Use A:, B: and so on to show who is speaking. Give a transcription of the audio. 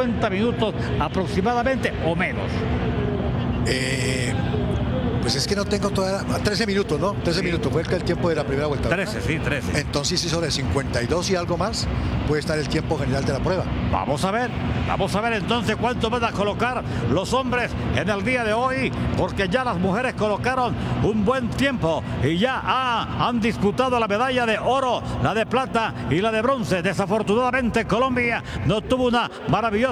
A: 50 minutos aproximadamente o menos.
B: Pues es que no tengo toda 13 minutos, ¿no? 13 minutos fue el tiempo de la primera vuelta.
A: 13, sí, 13.
B: Entonces, si sobre 52 y algo más, puede estar el tiempo general de la prueba.
A: Vamos a ver entonces cuánto van a colocar los hombres en el día de hoy, porque ya las mujeres colocaron un buen tiempo y ya han disputado la medalla de oro, la de plata y la de bronce. Desafortunadamente Colombia no tuvo una maravillosa